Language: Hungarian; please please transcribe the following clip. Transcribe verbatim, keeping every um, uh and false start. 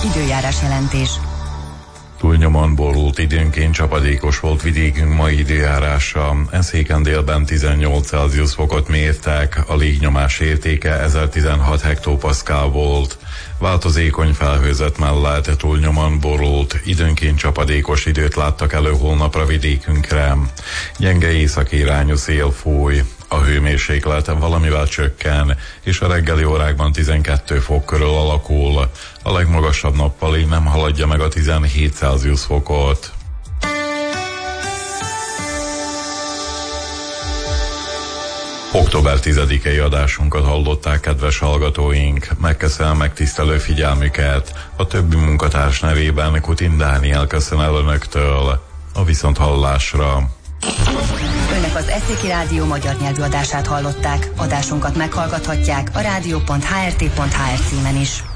Időjárás jelentés. Túlnyomon borult, időnként csapadékos volt vidékünk mai időjárása. Eszéken délben tizennyolc Celsius fokot mértek, a légnyomás értéke ezertizenhat hektopaszkál volt. Változékony felhőzet mellett túlnyomon borult, időnként csapadékos időt láttak elő holnapra vidékünkre. Gyenge északirányú szél fúj, a hőmérséklet valamivel csökken, és a reggeli órákban tizenkét fok körül alakul. A legmagasabb nappali nem haladja meg a tizenhét Celsius fokot. október tizedikei adásunkat hallották, kedves hallgatóink. Megköszönöm megtisztelő figyelmüket. A többi munkatárs nevében Kutin Dániel köszön el önöktől. A viszonthallásra. Önök az Eszéki Rádió magyar nyelvű adását hallották. Adásunkat meghallgathatják a rádió pont há er té pont há er címen is.